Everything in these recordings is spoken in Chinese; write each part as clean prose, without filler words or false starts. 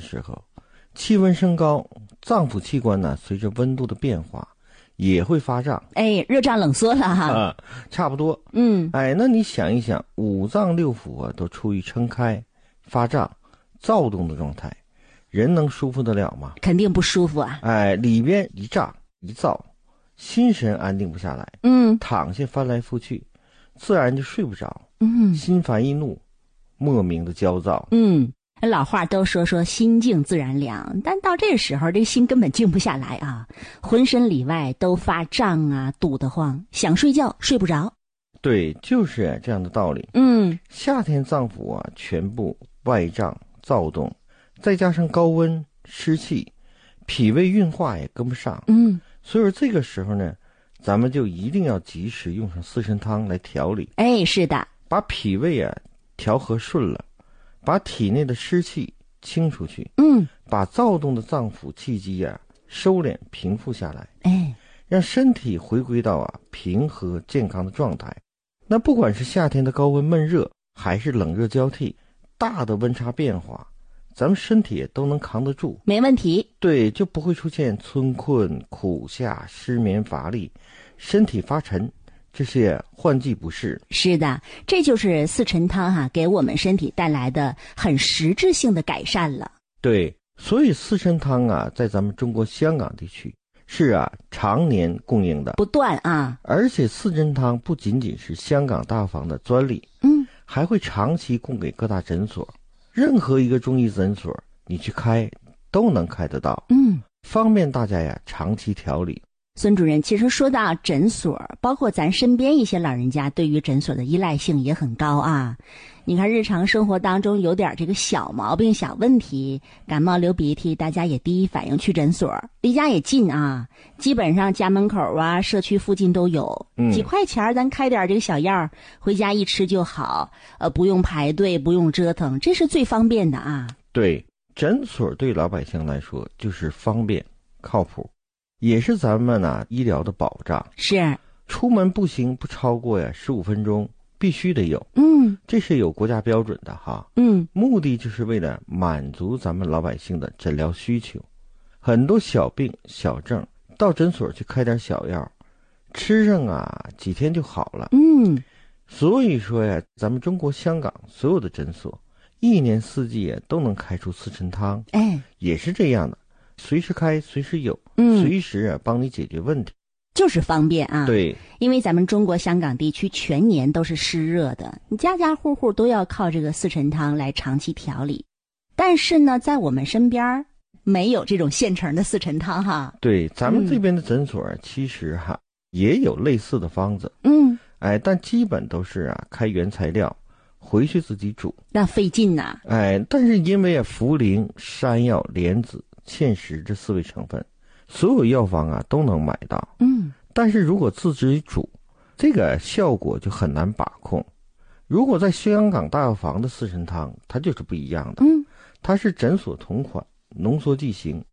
时候，气温升高，脏腑器官呢随着温度的变化也会发胀。 热胀冷缩了哈。 差不多。那你想一想，五脏六腑都处于撑开、发胀、躁动的状态，人能舒服得了吗？ 肯定不舒服啊。 里边一胀一躁，心神安定不下来。躺下翻来覆去，自然就睡不着。心烦易怒，莫名的焦躁。 老话都说心静自然凉，但到这时候这心根本静不下来啊，浑身里外都发胀啊，堵得慌，想睡觉睡不着。 对，就是这样的道理。夏天脏腑全部外胀躁动，再加上高温湿气，脾胃运化也跟不上。所以说这个时候呢，咱们就一定要及时用上四神汤来调理。 是的， 把脾胃调和顺了，把体内的湿气清出去，把躁动的脏腑气机收敛平复下来，让身体回归到平和健康的状态。那不管是夏天的高温闷热，还是冷热交替，大的温差变化，咱们身体都能扛得住， 没问题。 对，就不会出现春困、苦夏、失眠、乏力、身体发沉这些换季不适。 是的，这就是四陈汤给我们身体带来的很实质性的改善了。 对，所以四陈汤在咱们中国香港地区是常年供应的， 不断而且四陈汤不仅仅是香港大房的专利，还会长期供给各大诊所，任何一个中医诊所你去开都能开得到，方便大家长期调理。 孙主任，其实说到诊所，包括咱身边一些老人家对于诊所的依赖性也很高啊。你看日常生活当中有点这个小毛病小问题，感冒流鼻涕，大家也第一反应去诊所，离家也近基本上家门口社区附近都有，几块钱咱开点这个小药，回家一吃就好，不用排队，不用折腾，这是最方便的对，诊所对老百姓来说就是方便靠谱，也是咱们医疗的保障。 是， 出门步行不超过15分钟，必须得有。这是有国家标准的目的就是为了满足咱们老百姓的诊疗需求。很多小病小症到诊所去开点小药，吃上几天就好了。所以说咱们中国香港所有的诊所一年四季都能开出四陈汤，也是这样的，随时开随时有，随时帮你解决问题， 就是方便对， 因为咱们中国香港地区全年都是湿热的，你家家户户都要靠这个四陈汤来长期调理。但是呢，在我们身边没有这种现成的四陈汤对，咱们这边的诊所其实也有类似的方子，但基本都是开原材料回去自己煮， 那费劲但是因为茯苓、山药、莲子、芡实这4味成分，所有药房都能买到。但是如果自己煮，这个效果就很难把控。如果在香港大药房的四陈汤，它就是不一样的。它是诊所同款，浓缩剂型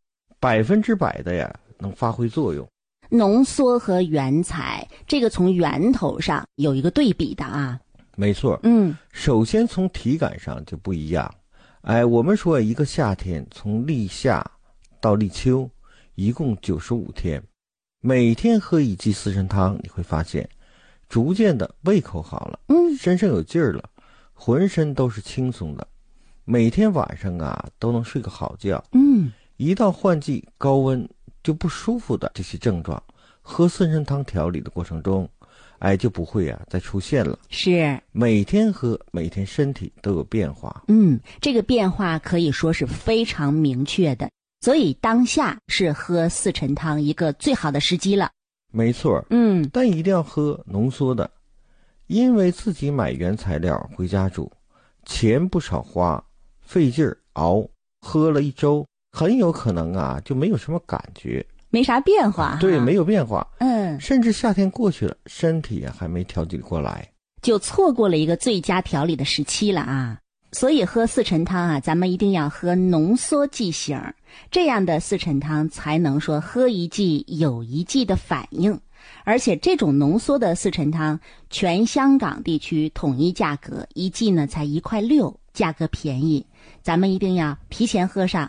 ，100%的能发挥作用。 浓缩和原材，这个从源头上有一个对比的没错。首先从体感上就不一样。我们说一个夏天从立夏到立秋一共95天，每天喝一剂四陈汤，你会发现逐渐的胃口好了，身上有劲儿了，浑身都是轻松的，每天晚上都能睡个好觉。一到换季高温就不舒服的这些症状，喝四陈汤调理的过程中就不会再出现了。 是， 每天喝，每天身体都有变化。 这个变化可以说是非常明确的，所以当下是喝四陈汤一个最好的时机了。 没错。但一定要喝浓缩的，因为自己买原材料回家煮，钱不少花，费劲儿熬，喝了1周很有可能就没有什么感觉， 没啥变化。 对，没有变化。 甚至夏天过去了，身体还没调节过来， 就错过了一个最佳调理的时期了所以喝四陈汤咱们一定要喝浓缩剂型，这样的四陈汤才能说喝一剂有一剂的反应。而且这种浓缩的四陈汤，全香港地区统一价格，一剂呢才1.6块，价格便宜。咱们一定要提前喝上，